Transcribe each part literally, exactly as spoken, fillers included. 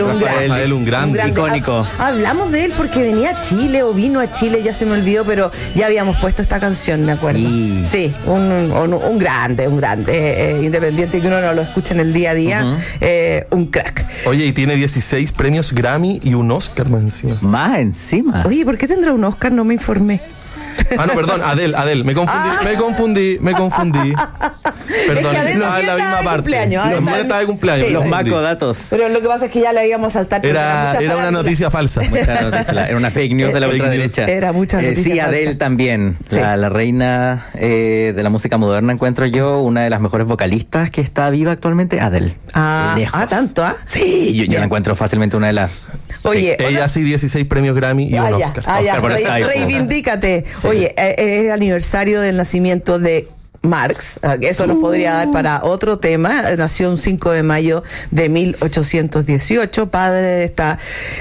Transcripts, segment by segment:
Un Rafael, gran, un grande. un grande. Icónico. Ha- Hablamos de él porque venía a Chile o vino a Chile, ya se me olvidó, pero ya habíamos puesto esta canción, me acuerdo. Sí. Sí, un, un, un grande, un grande, eh, eh, independiente que uno no lo escuche en el día a día, Uh-huh. eh, un crack. Oye, y tiene dieciséis premios Grammy y un Oscar más encima. Más encima. Oye, ¿por qué tendrá un Oscar? No me informé. Ah, no, perdón, Adele, Adele, me confundí, Ah. me confundí, me confundí. Perdón, Es que Adele no, también es la está misma de parte. cumpleaños, Los Adele está de cumpleaños. Sí, me Los confundí. macodatos. Pero lo que pasa es que ya la íbamos a saltar. porque Era, mucha era una farándula. noticia falsa. Mucha noticia, era una fake news de la Fake ultraderecha. news. Era mucha Eh, noticia Sí, falsa. Adele también, Sí. la, la reina eh, de la música moderna, encuentro yo, una de las mejores vocalistas que está viva actualmente, Adele. Ah, Lejos. ah, tanto, ¿ah? Sí, yo, yo Bien. la encuentro fácilmente una de las... Oye, Ella sí, dieciséis premios Grammy y Ah, un ya, Oscar. ah, ya, Oscar por re- Skyfall. reivindícate. Oye, eh, es el aniversario del nacimiento de Marx, ah, eso nos podría dar para otro tema. Nació un cinco de mayo de mil ochocientos dieciocho, padre de esta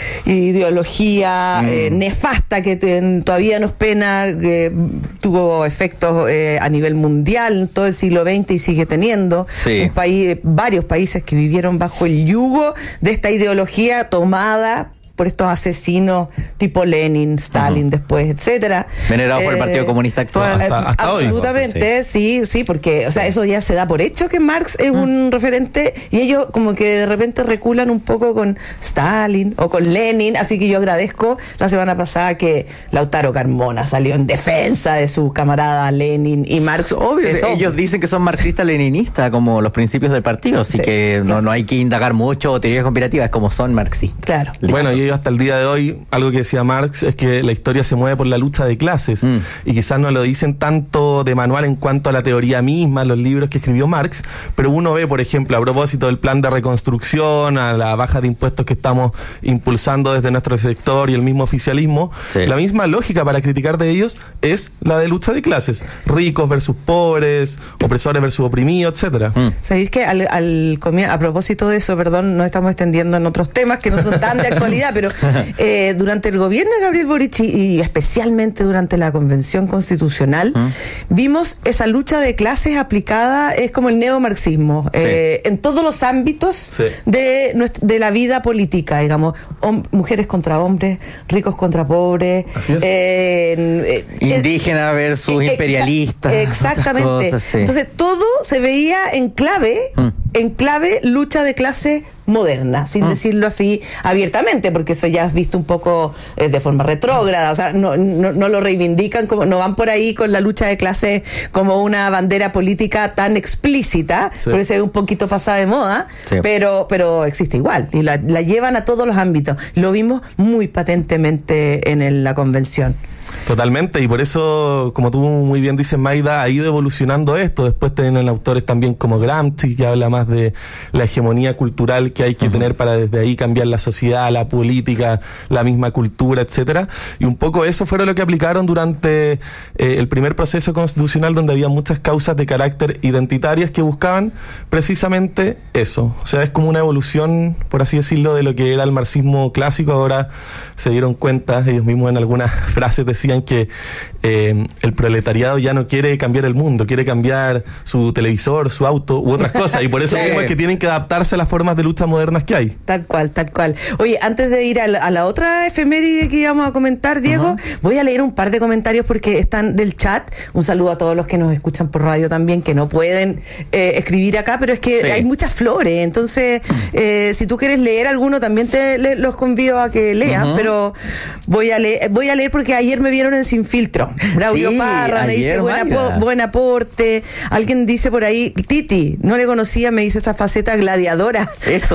ideología Mm. eh, nefasta que te- todavía nos pena, que tuvo efectos eh, a nivel mundial en todo el siglo veinte y sigue teniendo. Sí. Un país, varios países que vivieron bajo el yugo de esta ideología tomada por estos asesinos tipo Lenin, Stalin, Ujú. después, etcétera. Venerados por el Partido Comunista actual. Hasta- Eh, hasta hoy. absolutamente, sí, sí, porque o sea, Sí. eso ya se da por hecho que Marx es un referente y ellos como que de repente reculan un poco con Stalin o con Lenin, así que yo agradezco la semana pasada que Lautaro Carmona salió en defensa de su camarada Lenin y Marx. Obvio, Eso- ellos dicen que son marxistas-leninistas como los principios del partido, así Sí, que claro. no, no hay que indagar mucho o teorías conspirativas, como son marxistas. Claro. Bueno, y ellos hasta el día de hoy, algo que decía Marx es que la historia se mueve por la lucha de clases. Mm. Y quizás no lo dicen tanto de manual en cuanto a la teoría misma, los libros que escribió Marx, pero uno ve, por ejemplo, a propósito del plan de reconstrucción, a la baja de impuestos que estamos impulsando desde nuestro sector y el mismo oficialismo, Sí. la misma lógica para criticar de ellos es la de lucha de clases. Ricos versus pobres, opresores versus oprimidos, etcétera. Mm. Sabéis que al, al comie- a propósito de eso, perdón, nos estamos extendiendo en otros temas que no son tan de actualidad, pero eh, durante el gobierno de Gabriel Boric y, y especialmente durante la convención constitucional, ¿Mm? vimos esa lucha de clases aplicada, es como el neomarxismo, eh, en todos los ámbitos Sí. de, nuestra- de la vida política, digamos, hom- mujeres contra hombres, ricos contra pobres, Así es. eh, en- eh, Indígena versus Exa- imperialistas. Exactamente. otras cosas, sí. Entonces todo se veía en clave, Mm. en clave lucha de clase moderna, sin Mm. decirlo así abiertamente, porque eso ya has visto un poco eh, de forma retrógrada, o sea, no, no, no lo reivindican, como no van por ahí con la lucha de clase como una bandera política tan explícita, Sí. por eso es un poquito pasada de moda, Sí. pero, pero existe igual, y la, la llevan a todos los ámbitos. Lo vimos muy patentemente en el- la convención. Totalmente, y por eso, como tú muy bien dices, Maida, ha ido evolucionando esto. Después tienen autores también como Gramsci, que habla más de la hegemonía cultural que hay que tener para desde ahí cambiar la sociedad, la política, la misma cultura, etcétera. Y un poco eso fue lo que aplicaron durante eh, el primer proceso constitucional, donde había muchas causas de carácter identitarias que buscaban precisamente eso. O sea, es como una evolución, por así decirlo, de lo que era el marxismo clásico. Ahora se dieron cuenta, ellos mismos en algunas frases decían que eh, el proletariado ya no quiere cambiar el mundo, quiere cambiar su televisor, su auto u otras cosas, y por eso Claro. mismo es que tienen que adaptarse a las formas de lucha modernas que hay. Tal cual, tal cual. Oye, antes de ir a la, a la otra efeméride que íbamos a comentar, Diego, voy a leer un par de comentarios porque están del chat. Un saludo a todos los que nos escuchan por radio también, que no pueden eh, escribir acá, pero es que Sí. hay muchas flores. Entonces, eh, si tú quieres leer alguno, también te le- los convido a que lean, Ujú. pero voy a leer, voy a leer porque ayer me vieron en Sin Filtro. Braulio Sí, Parra me dice ayer, buen, Mayra. apo- buen aporte. Alguien dice por ahí, Titi, no le conocía, me dice esa faceta gladiadora. Eso,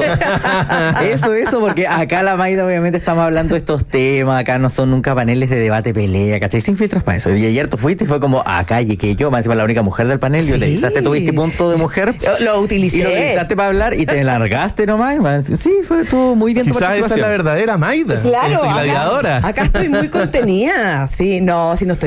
eso, eso, porque acá la Maida obviamente estamos hablando de estos temas, acá no son nunca paneles de debate, pelea, ¿cachai? Sin filtros para eso. Y ayer tú fuiste y fue como, acá llegué yo, más encima la única mujer del panel, y Sí. utilizaste, tuviste punto de mujer. Lo utilicé. Y lo utilizaste para hablar y te largaste nomás. más. Sí, fue todo muy bien tu Quizás esa es la participación. verdadera Maida, Claro, esa acá- gladiadora. Acá, estoy muy contenida. Sí, no, si no estoy